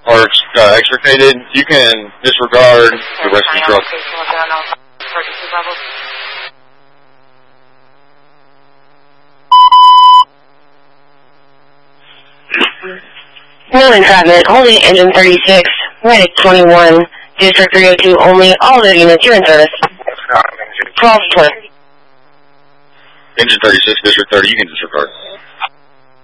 or extricated, you can disregard the rest of the truck. No entrapment, holding engine 36, Medic 21, District 302 only, all the units, you're in service. 1220. Engine 36, District 30, you can disregard.